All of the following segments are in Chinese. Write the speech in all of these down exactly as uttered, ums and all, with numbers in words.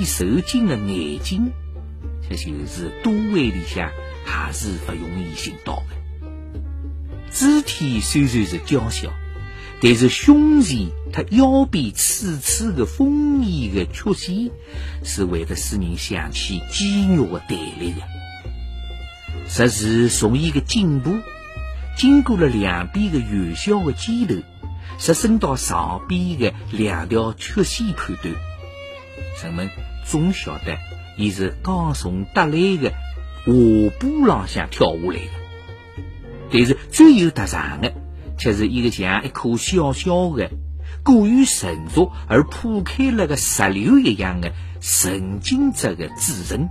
受惊的眼睛，这就是多位里向还是不容易寻到的。肢体虽然是娇小，但是胸前和腰边处处的丰盈的曲线，是会得使人想起肌肉的弹力的。实是从伊的颈部经过了两边的圆小的肩头，直伸到上边的两条曲线判断，人们总晓得伊是刚从得来的下坡浪向跳下来的。但是最有特长的却是一个像一颗小小的过于成熟而铺开了个石榴一样的神经质的指针。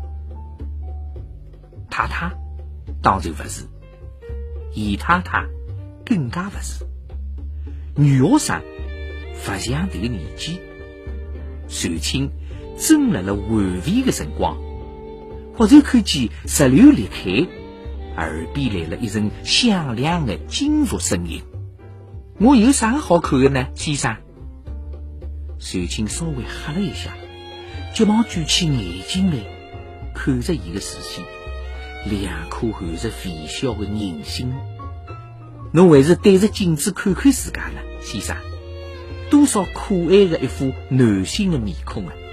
太太当然不是，姨太太更加不是。女学生不像这个年纪，随清正辣了回味的辰光，忽然看见石榴裂开，耳边来了一阵响亮的金属声音。我有啥好看的呢，先生？随清稍微吓了一下，急忙举起眼睛来看着伊的视线，两颗含着微笑的人心。侬还是对着镜子看看自家呢，先生，多少可爱的一副男性的面孔啊！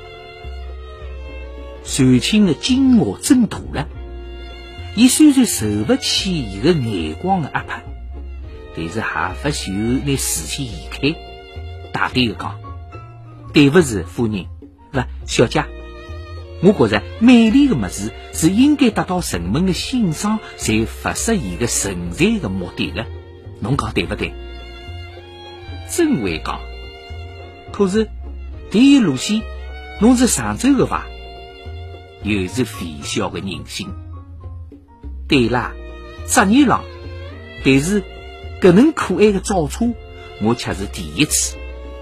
随清的惊愕增大了，伊虽然受不起伊的眼光的压迫，但是还不许拿视线移开，大胆的讲：“对不起，夫人，不，小姐，我觉着美丽的物事是应该得到人们的欣赏，才符合伊的存在的目的的。侬讲对不对？”真会讲。可是第一路线，侬是常州的伐？又是微笑的人心。对啦，十年郎，但是搿能可爱的造车，我却是第一次。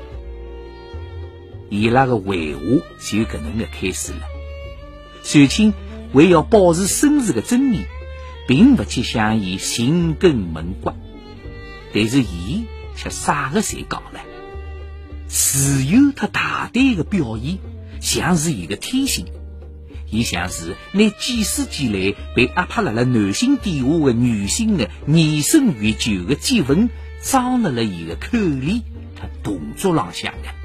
伊拉的会话就搿能的开始了。随清为要保持身世的尊严，并不去向伊寻根问骨，但是伊却啥个侪讲了。自由和大胆的表现像是伊的天性，伊像是拿几世纪来被压迫辣了男性底下的女性的延伸越久的结纹，装辣了伊的口里和动作浪向的。